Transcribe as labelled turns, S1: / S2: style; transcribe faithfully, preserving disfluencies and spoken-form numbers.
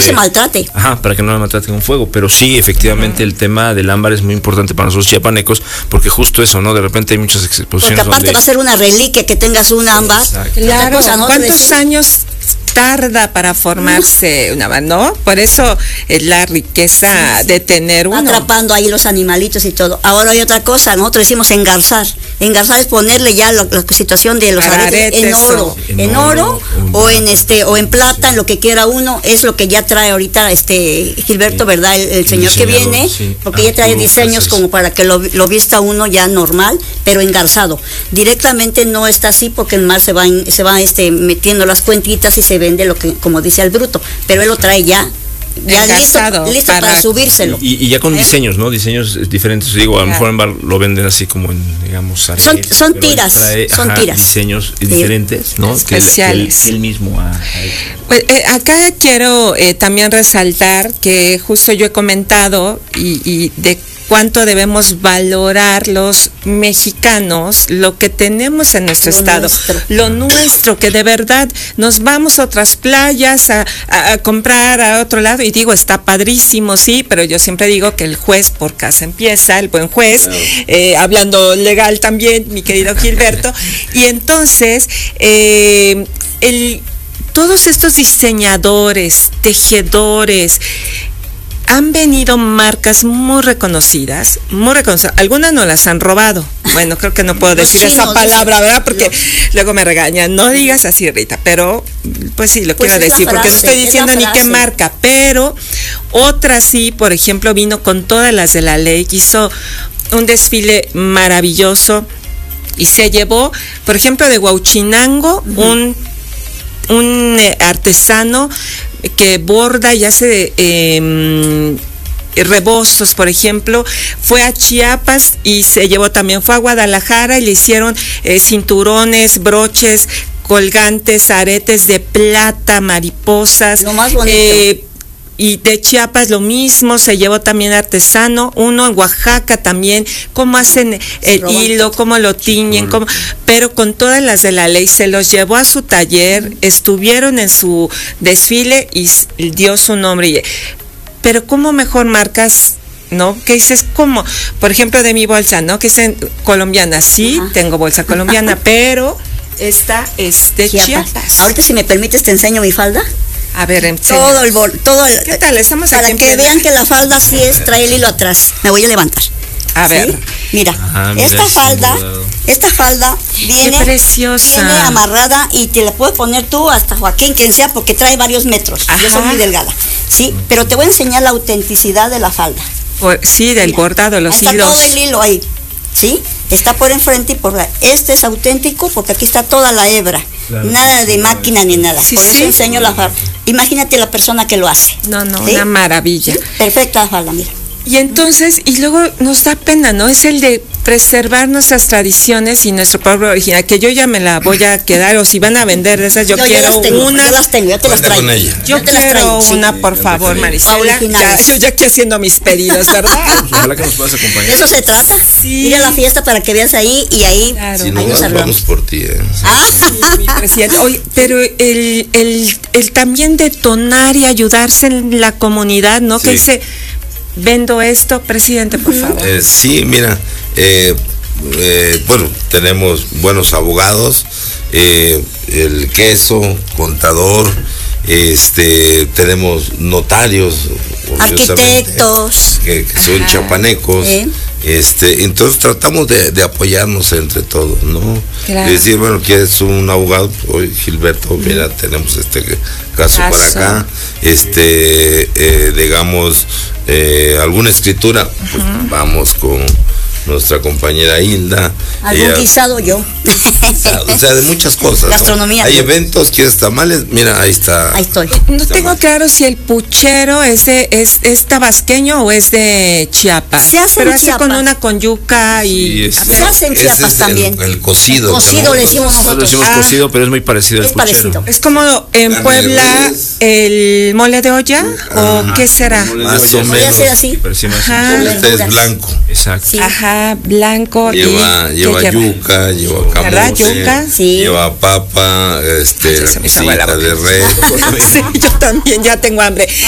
S1: no se maltrate.
S2: Ajá, para que no la maltraten con fuego. Pero sí, efectivamente, uh-huh. el tema del ámbar es muy importante para nosotros chiapanecos, porque justo eso, ¿no? De repente hay muchas exposiciones.
S1: Porque aparte
S2: donde...
S1: va a ser una reliquia que tengas un ámbar.
S3: Claro, cosa, ¿no? ¿Cuántos decir... años tarda para formarse uh-huh. una ámbar, no? Por eso es la riqueza sí, sí. de tener uno.
S1: Atrapando ahí los animalitos y todo. Ahora hay otra cosa, nosotros decimos engarzar. Engarzar es ponerle ya la, la situación de los aretes, aretes en oro, en, en oro, oro o en este o en plata, sí. en lo que quiera uno, es lo que ya trae ahorita este Gilberto, sí. ¿verdad? El, el señor que viene, sí. porque ah, ya trae diseños como para que lo, lo vista uno ya normal, pero engarzado. Directamente no está así porque el mar se va se va este metiendo las cuentitas y se vende lo que, como dice el bruto, pero él lo trae ya. Ya listo, listo para, para subírselo.
S2: Y, y ya con diseños, ¿no? Diseños diferentes. Digo, a lo mejor en bar lo venden así como en, digamos, aretes,
S1: son, son tiras, trae, son ajá, tiras.
S2: Diseños sí. diferentes, ¿no?
S3: Especiales.
S2: Que, que, que él mismo ha, ha
S3: pues, eh, acá quiero eh, también resaltar que justo yo he comentado y, y de cuánto debemos valorar los mexicanos, lo que tenemos en nuestro lo estado, nuestro. lo nuestro, que de verdad nos vamos a otras playas a, a, a comprar a otro lado, y digo, está padrísimo, sí, pero yo siempre digo que el juez por casa empieza, el buen juez, claro. eh, hablando legal también, mi querido Gilberto, y entonces, eh, el, todos estos diseñadores, tejedores, han venido marcas muy reconocidas, muy reconocidas. Algunas no las han robado. Bueno, creo que no puedo decir chinos, esa palabra, ¿verdad? Porque no. luego me regañan. No digas así, Rita, pero pues sí, lo pues quiero decir, frase, porque no estoy diciendo ni qué marca, pero otra sí, por ejemplo, vino con todas las de la ley, hizo un desfile maravilloso y se llevó, por ejemplo, de Huauchinango, uh-huh. un, un eh, artesano que borda y hace eh, rebozos, por ejemplo, fue a Chiapas y se llevó también, fue a Guadalajara y le hicieron eh, cinturones, broches, colgantes, aretes de plata, mariposas.
S1: Lo más bonito.
S3: Eh, Y de Chiapas lo mismo, se llevó también artesano, uno en Oaxaca también, cómo hacen el hilo, cómo lo tiñen, cómo, pero con todas las de la ley, se los llevó a su taller, estuvieron en su desfile y dio su nombre. Pero cómo mejor marcas, ¿no? Que dices, ¿cómo? Por ejemplo, de mi bolsa, ¿no? Que es en, colombiana, sí, ajá. tengo bolsa colombiana, pero esta es de Chiapas. Chiapas.
S1: Ahorita, si me permites, te enseño mi falda.
S3: A ver, enseña.
S1: todo el bol, todo el,
S3: ¿qué tal? Estamos
S1: para
S3: aquí
S1: que vean que la falda sí es, trae el hilo atrás. Me voy a levantar.
S3: A ver.
S1: ¿Sí? Mira,
S2: ah, mira,
S1: esta falda, esta falda viene,
S3: qué preciosa.
S1: viene amarrada y te la puedes poner tú hasta Joaquín, quien sea, porque trae varios metros. Ajá. Yo soy muy delgada. Sí, pero te voy a enseñar la autenticidad de la falda.
S3: Por, sí, del mira, bordado, los
S1: está
S3: hilos.
S1: Todo el hilo ahí. ¿Sí? Está por enfrente y por la... Este es auténtico porque aquí está toda la hebra. Claro. Nada de máquina ni nada. Sí, por eso sí. enseño la falda. Imagínate la persona que lo hace.
S3: No, no,
S1: ¿sí?
S3: una maravilla.
S1: ¿Sí? Perfecta falda, mira.
S3: Y entonces, y luego nos da pena, ¿no? Es el de preservar nuestras tradiciones y nuestro pueblo original, que yo ya me la voy a quedar, o si van a vender de esas, yo, yo quiero
S1: ya tengo,
S3: una.
S1: Yo las tengo, yo te las traigo.
S3: Yo
S1: te
S3: quiero
S1: las traigo,
S3: una,
S1: sí.
S3: por favor, Marisela. Ya, yo ya estoy haciendo mis pedidos, ¿verdad?
S2: Ojalá que nos puedas acompañar.
S1: De eso se trata. Sí. Ir a la fiesta para que veas ahí y ahí.
S4: Claro. Si no, nos vamos por ti. ¿eh?
S1: Ah.
S3: Sí, mi presidente. Oye, pero el, el, el también detonar y ayudarse en la comunidad, ¿no? Sí. Que dice, vendo esto, presidente, por favor.
S4: Eh, sí, mira, eh, eh, bueno, tenemos buenos abogados, eh, el queso, contador, este, tenemos notarios,
S1: arquitectos,
S4: que, que son chapanecos, ¿eh? Este, entonces tratamos de, de apoyarnos entre todos, ¿no? Claro. Es decir, bueno, ¿quieres un abogado? Hoy, Gilberto, mira, tenemos este caso, caso. para acá, este, eh, digamos, eh, alguna escritura, pues, uh-huh. vamos con nuestra compañera Hilda.
S1: Algún ella, guisado yo.
S4: O sea, de muchas cosas.
S1: Gastronomía.
S4: ¿No? Hay eventos, ¿quieres tamales? Mira, ahí está.
S1: Ahí estoy.
S3: No tengo claro si el puchero es, de, es, es tabasqueño o es de Chiapas.
S1: Se hace
S3: Pero
S1: en
S3: hace
S1: Chiapas.
S3: con una conyuca y...
S4: Sí,
S1: se hace en Chiapas es también.
S4: El, el cocido.
S1: El cocido ¿no? le decimos nosotros.
S2: Lo decimos ah, cocido, pero es muy parecido al
S1: es
S2: puchero.
S1: Parecido.
S3: Es como en Carne Puebla el mole de olla, ah, o qué será.
S4: Más o menos.
S1: Ser así.
S4: Este es blanco.
S2: Exacto.
S3: Sí. Ajá, blanco.
S4: Lleva,
S3: y,
S4: lleva yuca, lleva camote,
S3: yuca? Sí.
S4: lleva papa, este, cosita de res.
S3: Sí, yo también ya tengo hambre.